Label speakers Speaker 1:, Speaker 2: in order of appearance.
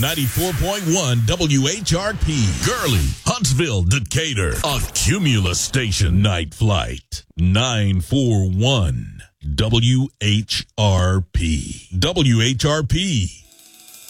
Speaker 1: 94.1 WHRP, Gurley, Huntsville, Decatur, a Cumulus Station Night Flight. 941 WHRP. WHRP.